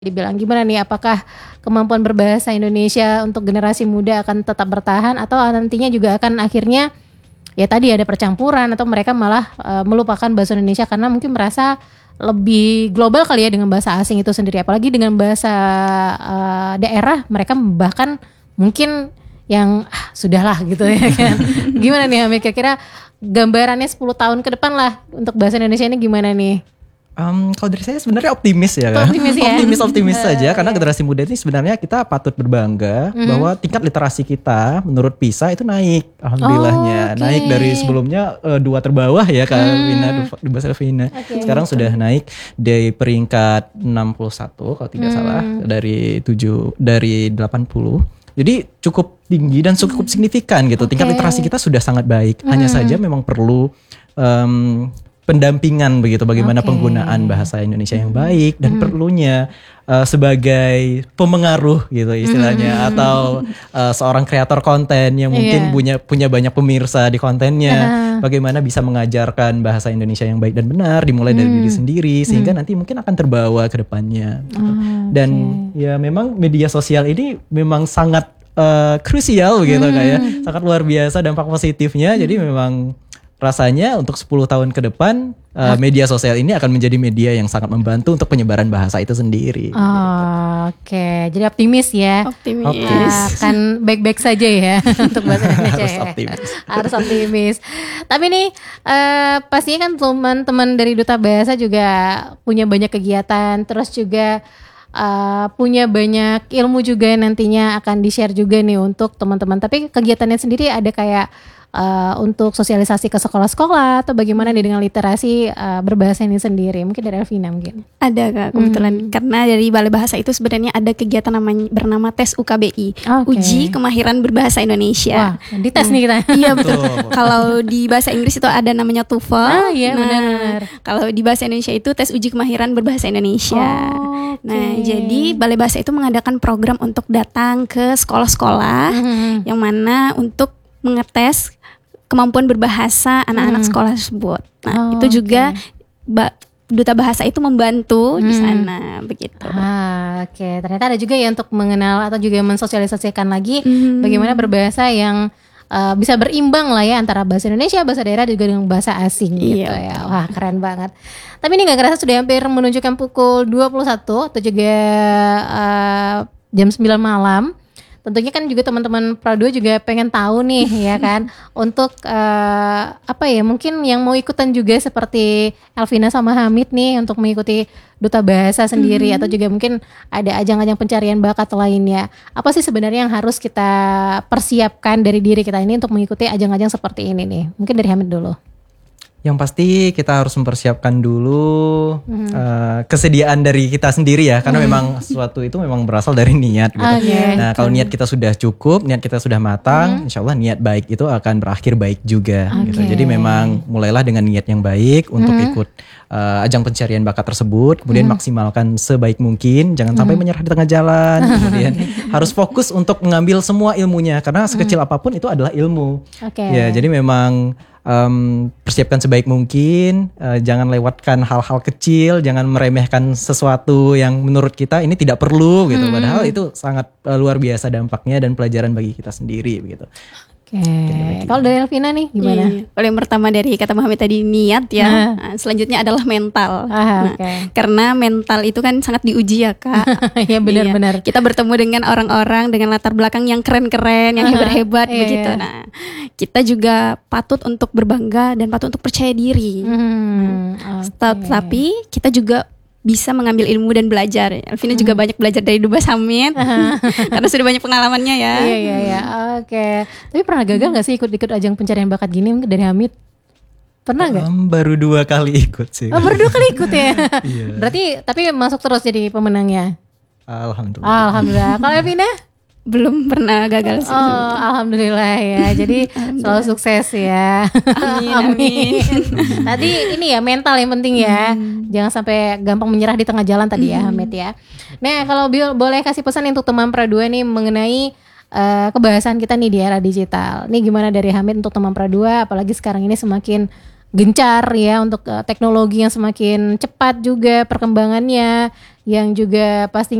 Dibilang gimana nih, apakah kemampuan berbahasa Indonesia untuk generasi muda akan tetap bertahan atau nantinya juga akan akhirnya ya tadi ada percampuran atau mereka malah melupakan bahasa Indonesia karena mungkin merasa lebih global kali ya dengan bahasa asing itu sendiri, apalagi dengan bahasa daerah mereka bahkan mungkin yang sudahlah gitu ya kan. Gimana nih Hamid, kira-kira gambarannya 10 tahun ke depan lah untuk bahasa Indonesia ini gimana nih? Kalau dari saya sebenarnya optimis ya kan. Optimis saja karena generasi muda ini sebenarnya kita patut berbangga bahwa tingkat literasi kita menurut PISA itu naik, alhamdulillahnya. Naik dari sebelumnya 2 terbawah ya Kak Vina, Dubes Elvina. Sekarang sudah naik dari peringkat 61 kalau tidak salah dari 80. Jadi cukup tinggi dan cukup signifikan gitu. Tingkat literasi kita sudah sangat baik. Hanya saja memang perlu pendampingan begitu, bagaimana penggunaan bahasa Indonesia yang baik dan perlunya sebagai pemengaruh gitu istilahnya atau seorang kreator konten yang mungkin punya banyak pemirsa di kontennya, bagaimana bisa mengajarkan bahasa Indonesia yang baik dan benar dimulai dari diri sendiri sehingga nanti mungkin akan terbawa ke depannya gitu. Dan ya memang media sosial ini memang sangat krusial begitu kayak sangat luar biasa dampak positifnya. Jadi memang rasanya untuk 10 tahun ke depan media sosial ini akan menjadi media yang sangat membantu untuk penyebaran bahasa itu sendiri. Oke, jadi optimis ya. Akan baik-baik saja ya untuk bahasa Indonesia. Harus optimis. Tapi nih pastinya kan teman-teman dari Duta Bahasa juga punya banyak kegiatan, terus juga punya banyak ilmu juga nantinya akan di-share juga nih untuk teman-teman. Tapi kegiatannya sendiri ada kayak untuk sosialisasi ke sekolah-sekolah atau bagaimana nih dengan literasi berbahasa ini sendiri? Mungkin dari Elvina mungkin. Ada Kak, kebetulan karena dari Balai Bahasa itu sebenarnya ada kegiatan bernama tes UKBI, Uji Kemahiran Berbahasa Indonesia. Wah, dites nih kita. Iya betul. Kalau di bahasa Inggris itu ada namanya TOEFL. Iya benar. Kalau di bahasa Indonesia itu tes Uji Kemahiran Berbahasa Indonesia. Nah, jadi Balai Bahasa itu mengadakan program untuk datang ke sekolah-sekolah yang mana untuk mengetes kemampuan berbahasa anak-anak sekolah tersebut. Nah, itu juga Duta Bahasa itu membantu di sana begitu. Ternyata ada juga ya untuk mengenal atau juga mensosialisasikan lagi bagaimana berbahasa yang bisa berimbang lah ya antara bahasa Indonesia, bahasa daerah juga dengan bahasa asing gitu ya. Wah, keren banget. Tapi ini gak kerasa sudah hampir menunjukkan pukul 21 atau juga jam 9 malam. Tentunya kan juga teman-teman Pro2 juga pengen tahu nih ya kan untuk mungkin yang mau ikutan juga seperti Elvina sama Hamid nih untuk mengikuti Duta Bahasa sendiri atau juga mungkin ada ajang-ajang pencarian bakat lainnya. Apa sih sebenarnya yang harus kita persiapkan dari diri kita ini untuk mengikuti ajang-ajang seperti ini nih? Mungkin dari Hamid dulu. Yang pasti kita harus mempersiapkan dulu kesediaan dari kita sendiri ya, karena memang sesuatu itu memang berasal dari niat gitu. Nah kalau niat kita sudah cukup, niat kita sudah matang, insya Allah niat baik itu akan berakhir baik juga gitu. Jadi memang mulailah dengan niat yang baik untuk ikut ajang pencarian bakat tersebut, kemudian maksimalkan sebaik mungkin, jangan sampai menyerah di tengah jalan, kemudian harus fokus untuk mengambil semua ilmunya, karena sekecil apapun itu adalah ilmu. Ya, jadi memang persiapkan sebaik mungkin, jangan lewatkan hal-hal kecil, jangan meremehkan sesuatu yang menurut kita ini tidak perlu gitu, padahal itu sangat luar biasa dampaknya dan pelajaran bagi kita sendiri begitu. Kalau dari Elvina nih gimana? Paling pertama dari kata Muhammad tadi niat ya. Nah, selanjutnya adalah mental. Karena mental itu kan sangat diuji ya Kak. Ya benar-benar. Kita bertemu dengan orang-orang dengan latar belakang yang keren-keren, yang hebat-hebat begitu. Nah, kita juga patut untuk berbangga dan patut untuk percaya diri. Tapi kita juga bisa mengambil ilmu dan belajar. Elvina juga banyak belajar dari Dubes Hamid karena sudah banyak pengalamannya ya. Iya. Tapi pernah gagal nggak sih ikut ajang pencarian bakat gini dari Hamid? Pernah nggak? Baru 2 kali ikut sih. Baru 2 kali ikut ya. Berarti tapi masuk terus jadi pemenangnya. Alhamdulillah. Kalau Elvina? Belum pernah gagal sih. Alhamdulillah ya. Jadi selalu sukses ya. Amin. Tadi ini ya mental yang penting ya. Jangan sampai gampang menyerah di tengah jalan tadi ya Hamid ya. Nah kalau boleh kasih pesan untuk teman Pro2 nih mengenai kebahasan kita nih di era digital. Nih gimana dari Hamid untuk teman Pro2, apalagi sekarang ini semakin gencar ya untuk teknologi yang semakin cepat juga perkembangannya. yang juga pastinya